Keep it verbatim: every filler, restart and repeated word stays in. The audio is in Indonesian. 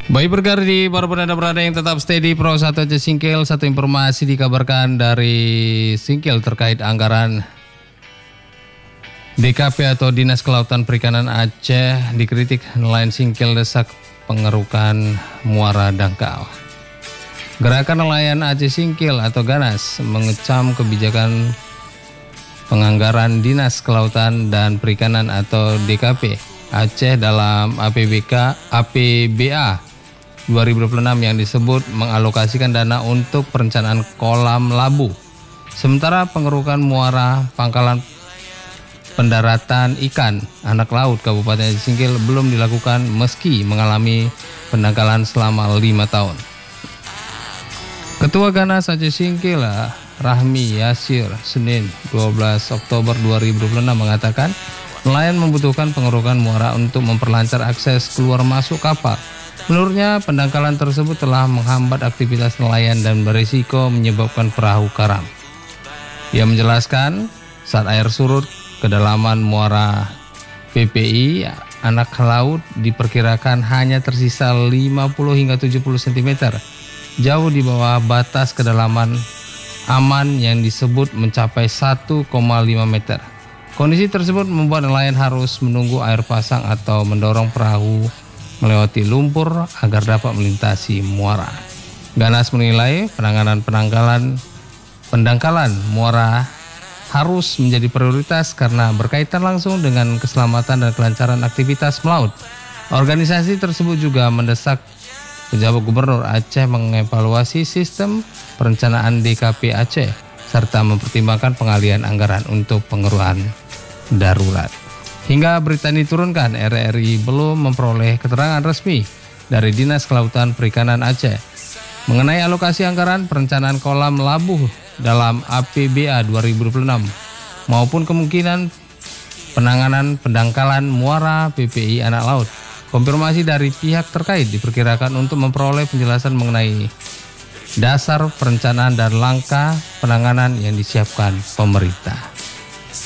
Baik berkar di para penanda-penanda yang tetap stay di Pro satu Aceh Singkil. Satu informasi dikabarkan dari Singkil terkait anggaran D K P atau Dinas Kelautan Perikanan Aceh dikritik nelayan Singkil desak pengerukan muara dangkal. Gerakan Nelayan Aceh Singkil atau GANAS mengecam kebijakan penganggaran Dinas Kelautan dan Perikanan atau D K P Aceh dalam A P B K A P B A dua ribu dua puluh enam yang disebut mengalokasikan dana untuk perencanaan kolam labu. Sementara pengerukan muara pangkalan pendaratan ikan anak laut Kabupaten Aceh Singkil belum dilakukan meski mengalami pendangkalan selama lima tahun. Ketua GANAS Aceh Singkil Rahmi Yasir Senin dua belas Oktober dua ribu dua puluh enam mengatakan nelayan membutuhkan pengerukan muara untuk memperlancar akses keluar masuk kapal. Menurutnya, pendangkalan tersebut telah menghambat aktivitas nelayan dan berisiko menyebabkan perahu karam. Ia menjelaskan, saat air surut, kedalaman muara P P I anak laut diperkirakan hanya tersisa lima puluh hingga tujuh puluh sentimeter, jauh di bawah batas kedalaman aman yang disebut mencapai satu koma lima meter. Kondisi tersebut membuat nelayan harus menunggu air pasang atau mendorong perahu melewati lumpur agar dapat melintasi muara. GANAS menilai penanganan penangkalan pendangkalan muara harus menjadi prioritas karena berkaitan langsung dengan keselamatan dan kelancaran aktivitas melaut. Organisasi tersebut juga mendesak pejabat Gubernur Aceh mengevaluasi sistem perencanaan D K P Aceh serta mempertimbangkan pengalihan anggaran untuk pengerukan darurat. Hingga berita ini diturunkan, R R I belum memperoleh keterangan resmi dari Dinas Kelautan Perikanan Aceh mengenai alokasi anggaran perencanaan kolam labu dalam A P B A dua ribu dua puluh enam maupun kemungkinan penanganan pendangkalan muara P P I anak laut. Konfirmasi dari pihak terkait diperkirakan untuk memperoleh penjelasan mengenai dasar perencanaan dan langkah penanganan yang disiapkan pemerintah.